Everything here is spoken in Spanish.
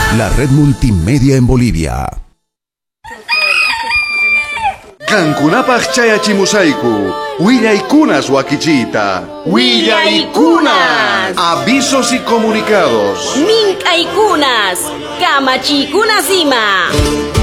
La red multimedia en Bolivia. Cankunapaq chayachimusayku, willaykunas wakichita. ¡Willaykunas! Avisos y comunicados. ¡Mink'aykunas! ¡Kamachikunas ima!